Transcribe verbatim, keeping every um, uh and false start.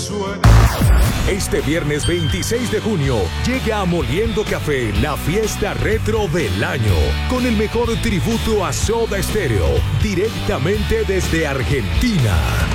suena. Este viernes veintiséis de junio llega a Moliendo Café la fiesta retro del año, con el mejor tributo a Soda Stereo, directamente desde Argentina.